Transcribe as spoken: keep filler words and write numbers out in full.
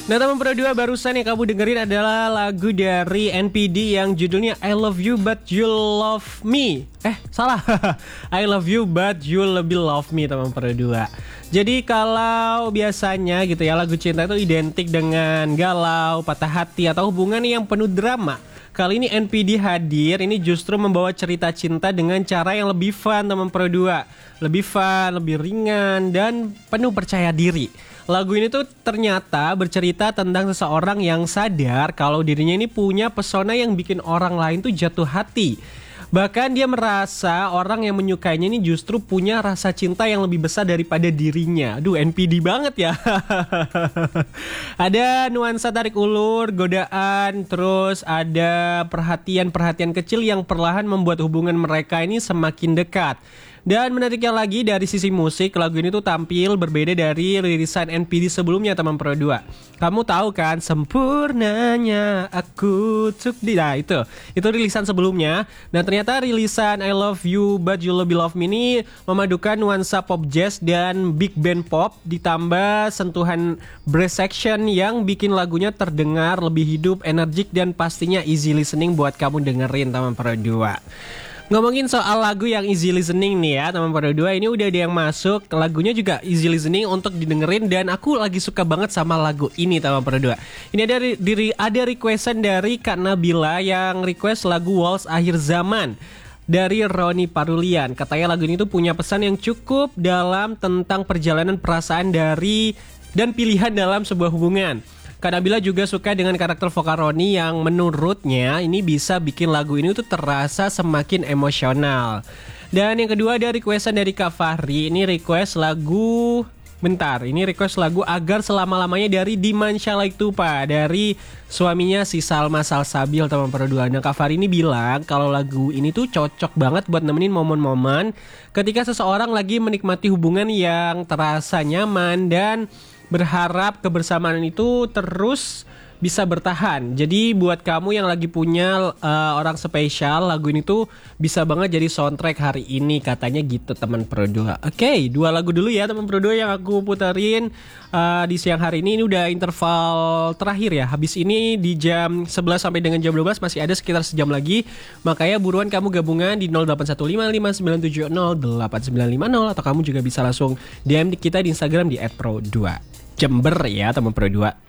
Nah teman Pro dua, barusan yang kamu dengerin adalah lagu dari N P D yang judulnya I Love You But You Love Me. Eh salah I Love You But You Lebih Love Me teman Pro dua. Jadi kalau biasanya gitu ya, lagu cinta itu identik dengan galau, patah hati, atau hubungan yang penuh drama. Kali ini N P D hadir, ini justru membawa cerita cinta dengan cara yang lebih fun teman Pro dua. Lebih fun, lebih ringan, dan penuh percaya diri. Lagu ini tuh ternyata bercerita tentang seseorang yang sadar kalau dirinya ini punya pesona yang bikin orang lain tuh jatuh hati. Bahkan dia merasa orang yang menyukainya ini justru punya rasa cinta yang lebih besar daripada dirinya. Aduh, N P D banget ya. Ada nuansa tarik ulur, godaan, terus ada perhatian-perhatian kecil yang perlahan membuat hubungan mereka ini semakin dekat. Dan menariknya lagi, dari sisi musik, lagu ini tuh tampil berbeda dari rilisan N P D sebelumnya teman Pro dua. Kamu tahu kan, sempurnanya aku tuk di, nah itu itu rilisan sebelumnya. Dan ternyata rilisan I Love You But You Lebih Love Me ini memadukan nuansa pop jazz dan big band pop, ditambah sentuhan brass section yang bikin lagunya terdengar lebih hidup, energik, dan pastinya easy listening buat kamu dengerin teman Pro dua. Ngomongin soal lagu yang easy listening nih ya teman Pro dua, ini udah ada yang masuk. Lagunya juga easy listening untuk didengerin, dan aku lagi suka banget sama lagu ini teman Pro dua. Ini ada diri ada requestan dari Kak Nabila yang request lagu Waltz Akhir Zaman dari Roni Parulian. Katanya lagu ini tuh punya pesan yang cukup dalam tentang perjalanan perasaan dari dan pilihan dalam sebuah hubungan. Kak Nabila juga suka dengan karakter vokal Roni yang menurutnya ini bisa bikin lagu ini tuh terasa semakin emosional. Dan yang kedua ada requestan dari Kak Fahri. Ini request lagu Bentar, ini request lagu Agar Selama-Lamanya dari Diman Syalaitupa, dari suaminya si Salma Salsabil teman Pro dua. Nah Kak Fahri ini bilang kalau lagu ini tuh cocok banget buat nemenin momen-momen ketika seseorang lagi menikmati hubungan yang terasa nyaman dan berharap kebersamaan itu terus bisa bertahan. Jadi buat kamu yang lagi punya uh, orang spesial, lagu ini tuh bisa banget jadi soundtrack hari ini, katanya gitu teman Pro dua. Oke, okay, dua lagu dulu ya teman Pro dua yang aku puterin uh, di siang hari ini. Ini udah interval terakhir ya. Habis ini di jam sebelas sampai dengan jam dua belas masih ada sekitar sejam lagi. Makanya buruan kamu gabungan di nol delapan satu lima lima sembilan tujuh nol delapan sembilan lima nol, atau kamu juga bisa langsung D M kita di Instagram di et pro dua Jember ya teman Pro dua.